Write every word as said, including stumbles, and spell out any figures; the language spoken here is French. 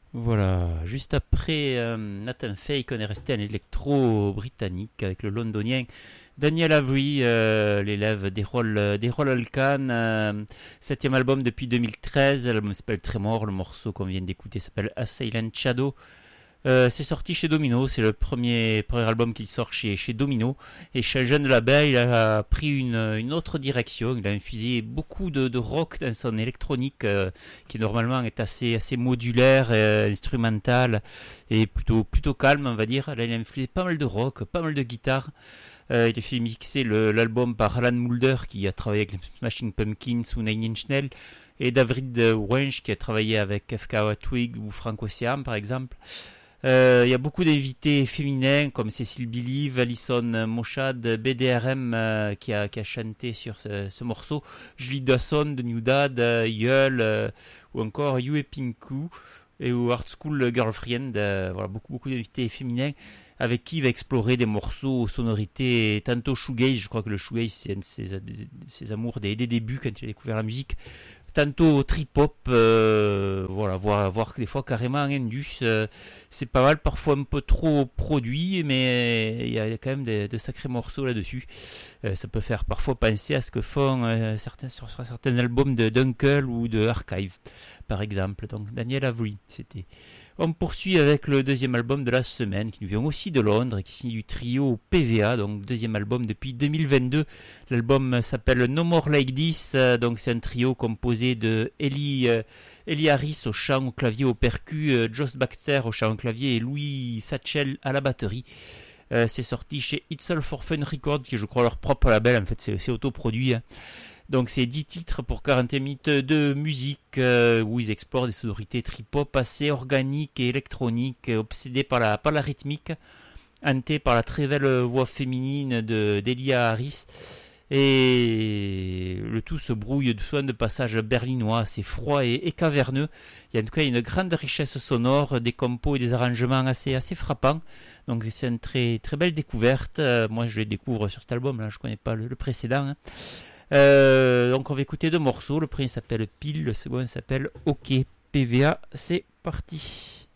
Voilà, juste après euh, Nathan Fake, on est resté en électro-britannique avec le londonien Daniel Avery, euh, l'élève d'Errol d'Errol Alkan. Euh, septième album depuis deux mille treize, l'album s'appelle Tremor, le morceau qu'on vient d'écouter s'appelle Assailant Shadow. Euh, c'est sorti chez Domino, c'est le premier, premier album qu'il sort chez, chez Domino. Et chez le jeune label, il a pris une, une autre direction. Il a infusé beaucoup de, de rock dans son électronique, euh, qui normalement est assez, assez modulaire, euh, instrumental et plutôt, plutôt calme, on va dire. Là, il a infusé pas mal de rock, pas mal de guitare. Euh, il a fait mixer le, l'album par Alan Moulder, qui a travaillé avec Smashing Pumpkins ou Nine Inch Nails, et David Wench, qui a travaillé avec F K Twig ou Frank Ocean, par exemple. Euh, Il y a beaucoup d'invités féminins comme Cécile Believe, Alison Moshad, B D R M euh, qui, a, qui a chanté sur ce, ce morceau, Julie Dawson de New Dad, euh, Yul euh, ou encore Yue Pinku et ou Art School Girlfriend. Euh, voilà, beaucoup, beaucoup d'invités féminins avec qui il va explorer des morceaux aux sonorités tantôt shoegaze. Je crois que le shoegaze c'est un de ses, ses amours des, des débuts quand il a découvert la musique, tantôt trip-hop, euh, voilà, voir, voir des fois carrément un Indus, euh, c'est pas mal, parfois un peu trop produit, mais il y a quand même de, de sacrés morceaux là-dessus. Euh, ça peut faire parfois penser à ce que font euh, certains, sur, sur certains albums de Dunkel ou de Archive, par exemple. Donc Daniel Avery, c'était. On poursuit avec le deuxième album de la semaine qui nous vient aussi de Londres et qui signe du trio P V A, donc deuxième album depuis deux mille vingt-deux. L'album s'appelle No More Like This, donc c'est un trio composé de Ellie, euh, Ellie Harris au chant, au clavier, au percu, euh, Joss Baxter au chant, au clavier et Louis Satchel à la batterie. Euh, c'est sorti chez It's All For Fun Records, qui est je crois leur propre label, en fait c'est, c'est autoproduit. Hein. Donc c'est dix titres pour quarante minutes de musique euh, où ils explorent des sonorités trip-hop assez organiques et électroniques, obsédés par la, par la rythmique, hantés par la très belle voix féminine de, d'Elia Harris. Et le tout se brouille de soins de passages berlinois assez froids et, et caverneux. Il y a en tout cas une grande richesse sonore, des compos et des arrangements assez, assez frappants. Donc c'est une très, très belle découverte. Euh, moi je les découvre sur cet album, là je ne connais pas le, le précédent. Hein. Euh, donc on va écouter deux morceaux. Le premier s'appelle Pile, le second s'appelle OK. P V A, c'est parti.